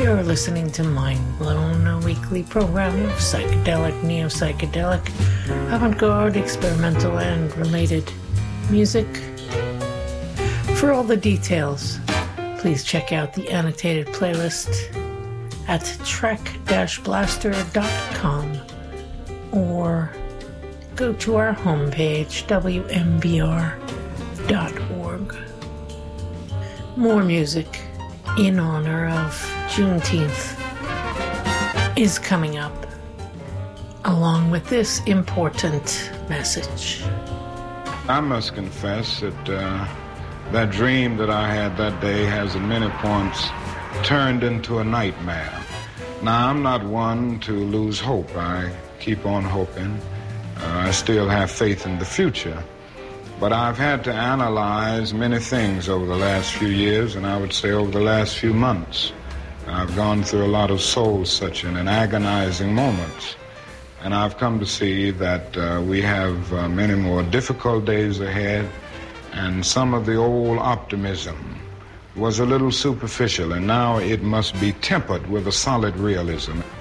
You're listening to Mind Blown, a weekly program of psychedelic, neo-psychedelic, avant-garde, experimental, and related music. For all the details, please check out the annotated playlist at trek-blaster.com or go to our homepage, wmbr.org. More music in honor of Juneteenth is coming up, along with this important message. I must confess that that dream that I had that day has at many points turned into a nightmare. Now, I'm not one to lose hope. I keep on hoping. I still have faith in the future. But I've had to analyze many things over the last few years, and I would say over the last few months. I've gone through a lot of soul-searching and agonizing moments. And I've come to see that we have many more difficult days ahead, and some of the old optimism was a little superficial, and now it must be tempered with a solid realism.